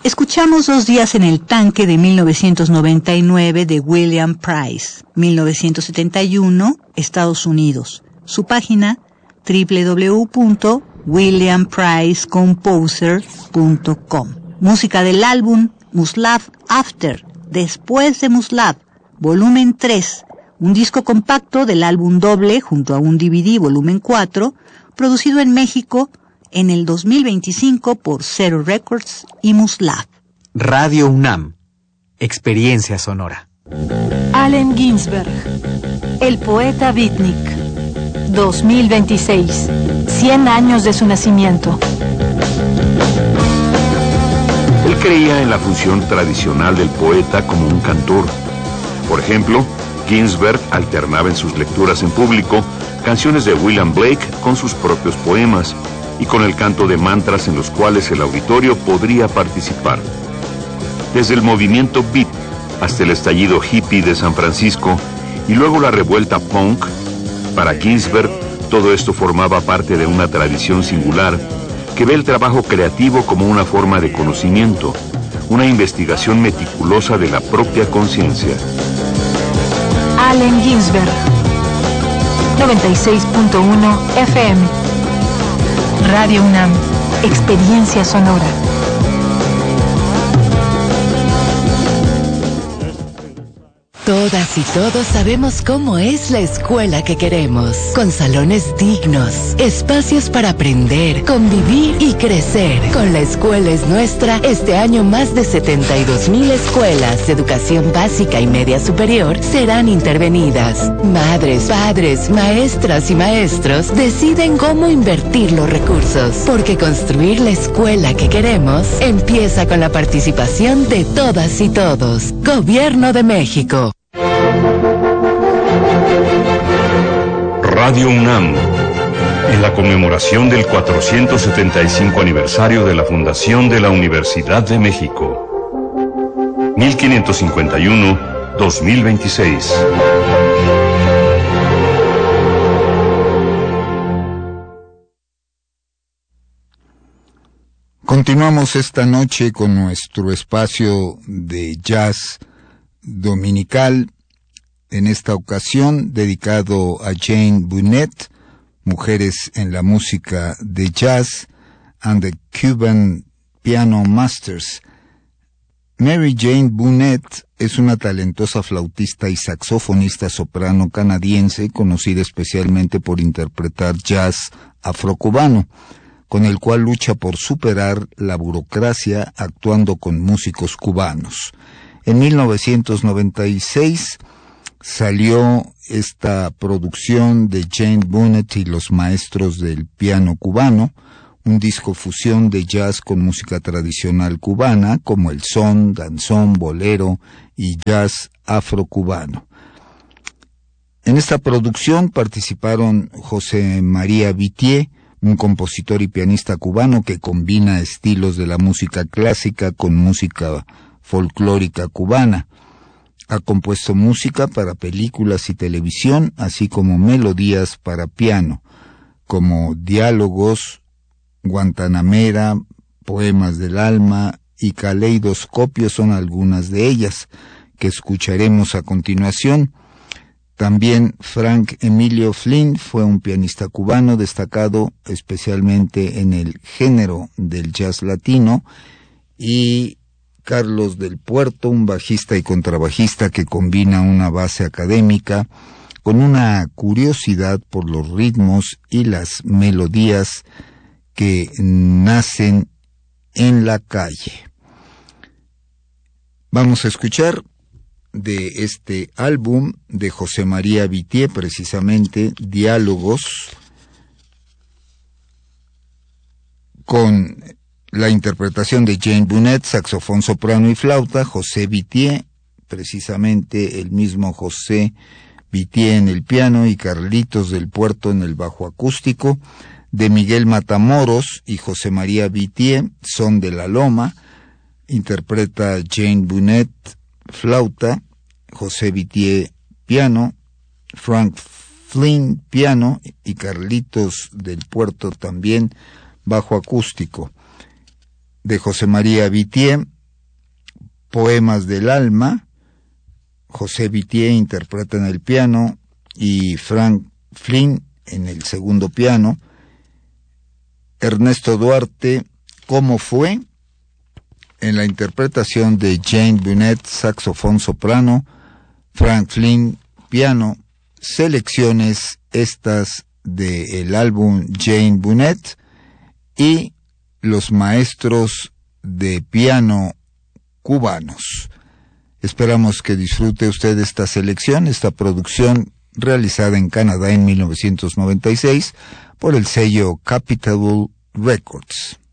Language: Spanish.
Escuchamos 2 días en el tanque de 1999 de William Price, 1971, Estados Unidos. Su página www.williampricecomposer.com. Música del álbum Muslav After, Después de Muslav, volumen 3, un disco compacto del álbum doble junto a un DVD volumen 4, producido en México en el 2025 por Zero Records y Muslav. Radio UNAM, experiencia sonora. Allen Ginsberg, el poeta beatnik, 2026, 100 años de su nacimiento. Él creía en la función tradicional del poeta como un cantor. Por ejemplo, Ginsberg alternaba en sus lecturas en público canciones de William Blake con sus propios poemas y con el canto de mantras en los cuales el auditorio podría participar. Desde el movimiento beat hasta el estallido hippie de San Francisco y luego la revuelta punk, para Ginsberg todo esto formaba parte de una tradición singular que ve el trabajo creativo como una forma de conocimiento, una investigación meticulosa de la propia conciencia. Allen Ginsberg, 96.1 FM. Radio UNAM, experiencia sonora. Todas y todos sabemos cómo es la escuela que queremos, con salones dignos, espacios para aprender, convivir y crecer. Con La Escuela es Nuestra, este año más de 72,000 escuelas de educación básica y media superior serán intervenidas. Madres, padres, maestras y maestros deciden cómo invertir los recursos, porque construir la escuela que queremos empieza con la participación de todas y todos. Gobierno de México. Radio UNAM, en la conmemoración del 475 aniversario de la fundación de la Universidad de México. 1551-2026. Continuamos esta noche con nuestro espacio de jazz dominical, en esta ocasión dedicado a Jane Bunnett, Mujeres en la Música de Jazz and the Cuban Piano Masters. Mary Jane Bunnett es una talentosa flautista y saxofonista soprano canadiense, conocida especialmente por interpretar jazz afrocubano, con el cual lucha por superar la burocracia actuando con músicos cubanos. En 1996 salió esta producción de Jane Bunnett y los maestros del piano cubano, un disco fusión de jazz con música tradicional cubana, como el son, danzón, bolero y jazz afrocubano. En esta producción participaron José María Vittier, un compositor y pianista cubano que combina estilos de la música clásica con música folclórica cubana. Ha compuesto música para películas y televisión, así como melodías para piano, como Diálogos, Guantanamera, Poemas del Alma y Caleidoscopio son algunas de ellas, que escucharemos a continuación. También Frank Emilio Flynn fue un pianista cubano destacado especialmente en el género del jazz latino, y Carlos del Puerto, un bajista y contrabajista que combina una base académica con una curiosidad por los ritmos y las melodías que nacen en la calle. Vamos a escuchar de este álbum de José María Vittier, precisamente Diálogos, con la interpretación de Jane Bunnett, saxofón, soprano y flauta, José Vittier, precisamente el mismo José Vittier en el piano y Carlitos del Puerto en el bajo acústico, de Miguel Matamoros y José María Vittier, son de la Loma, interpreta Jane Bunnett, flauta, José Vittier, piano, Frank Flynn, piano, y Carlitos del Puerto también, bajo acústico. De José María Vittier, Poemas del Alma. José Vitier interpreta en el piano y Frank Flynn en el segundo piano. Ernesto Duarte, ¿Cómo fue?, en la interpretación de Jane Bunnett, saxofón soprano, Frank Flynn, piano. Selecciones estas del álbum Jane Bunnett y los maestros de piano cubanos. Esperamos que disfrute usted esta selección, esta producción realizada en Canadá en 1996 por el sello Capitol Records.